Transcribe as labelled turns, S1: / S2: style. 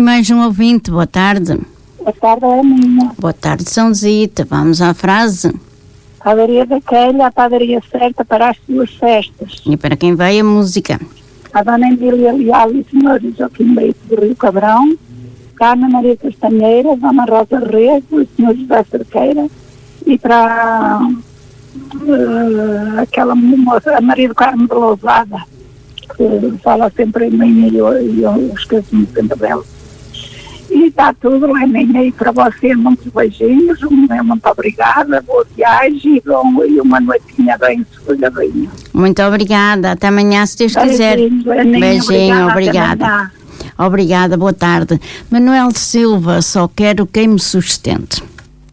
S1: mais um ouvinte. Boa tarde.
S2: Boa tarde, é a minha.
S1: Boa tarde, São Zita. Vamos à frase.
S2: Padaria da Quelha, a padaria certa para as suas festas.
S1: E para quem vai a música?
S2: A Dona Emília Leal e o Sr. Joaquim Leite do Rio Cabrão, a Ana Maria Castanheira, a Dona Rosa Rego, o Sr. José Cerqueira, e para aquela moça, a Maria do Carmo de Lousada, que fala sempre em mim e eu esqueço-me sempre dela. E está tudo, Leninha, e para você muitos beijinhos, muito obrigada, boa viagem e uma noitinha bem sossegadinha.
S1: Muito obrigada, até amanhã se Deus quiser.
S2: Leninha,
S1: Beijinho, obrigada. Obrigada, boa tarde. Manuel Silva, só quero quem me sustente.